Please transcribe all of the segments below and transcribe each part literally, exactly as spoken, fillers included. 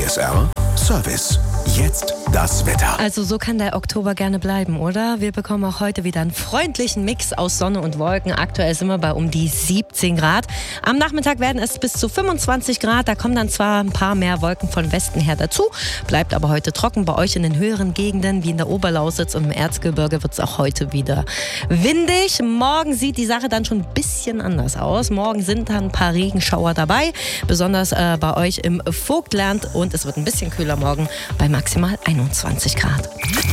S R Service. Jetzt das Wetter. Also so kann der Oktober gerne bleiben, oder? Wir bekommen auch heute wieder einen freundlichen Mix aus Sonne und Wolken. Aktuell sind wir bei um die siebzehn Grad. Am Nachmittag werden es bis zu fünfundzwanzig Grad. Da kommen dann zwar ein paar mehr Wolken von Westen her dazu, bleibt aber heute trocken. Bei euch in den höheren Gegenden, wie in der Oberlausitz und im Erzgebirge, wird es auch heute wieder windig. Morgen sieht die Sache dann schon ein bisschen anders aus. Morgen sind dann ein paar Regenschauer dabei, besonders äh, bei euch im Vogtland. Und es wird ein bisschen kühler morgen bei maximal einundzwanzig Grad.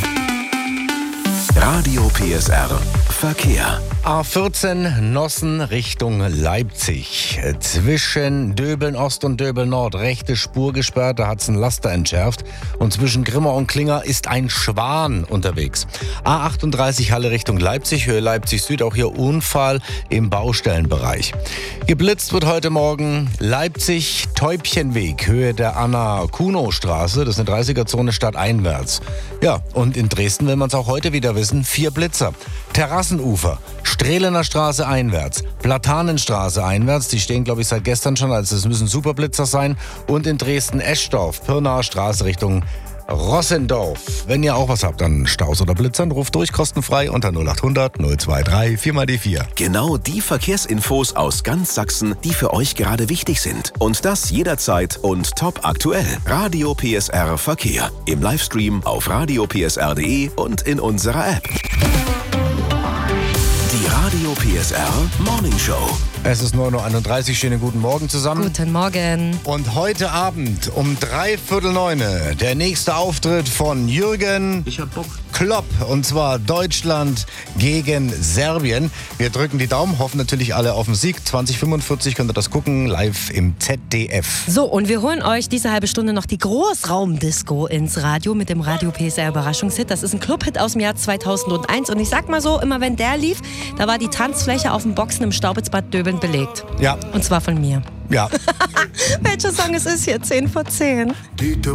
Radio P S R Verkehr. A vierzehn Nossen Richtung Leipzig. Zwischen Döbeln Ost und Döbeln Nord rechte Spur gesperrt, da hat's einen Laster entschärft. Und zwischen Grimma und Klinger ist ein Schwan unterwegs. A achtunddreißig Halle Richtung Leipzig, Höhe Leipzig Süd, auch hier Unfall im Baustellenbereich. Geblitzt wird heute Morgen Leipzig Täubchenweg, Höhe der Anna-Kuno-Straße. Das ist eine dreißiger-Zone stadteinwärts. Ja, und in Dresden will man es auch heute wieder wissen. Vier Blitzer. Terrassenufer, Strehlener Straße einwärts, Platanenstraße einwärts, die stehen glaube ich seit gestern schon, also es müssen Superblitzer sein. Und in Dresden-Eschdorf, Pirnaer Straße Richtung Rossendorf. Wenn ihr auch was habt an Staus oder Blitzern, ruft durch kostenfrei unter null acht hundert null drei vier mal die vier. Genau die Verkehrsinfos aus ganz Sachsen, die für euch gerade wichtig sind. Und das jederzeit und top aktuell. Radio P S R Verkehr. Im Livestream auf radio p s r punkt d e und in unserer App. Die Radio P S R Morning Show. Es ist neun Uhr einunddreißig, schönen guten Morgen zusammen. Guten Morgen. Und heute Abend um dreiviertel neune der nächste Auftritt von Jürgen Ich hab Bock. Klopp. Und zwar Deutschland gegen Serbien. Wir drücken die Daumen, hoffen natürlich alle auf den Sieg. zwanzig fünfundvierzig könnt ihr das gucken, live im Z D F. So, und wir holen euch diese halbe Stunde noch die Großraumdisco ins Radio mit dem Radio P S R Überraschungshit. Das ist ein Clubhit aus dem Jahr zweitausendeins. Und ich sag mal so, immer wenn der lief, da war die Tanzfläche auf dem Boxen im Staubitzbad Döbeln belegt. Ja. Und zwar von mir. Ja. Welcher Song es ist hier? zehn vor zehn.